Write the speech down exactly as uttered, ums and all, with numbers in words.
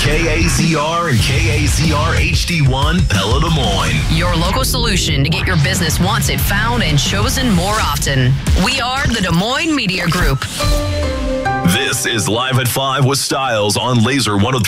K A Z R and K A Z R H D one, Pella, Des Moines. Your local solution to get your business wants it found and chosen more often. We are the Des Moines Media Group. This is Live at five with Styles on Laser one oh three.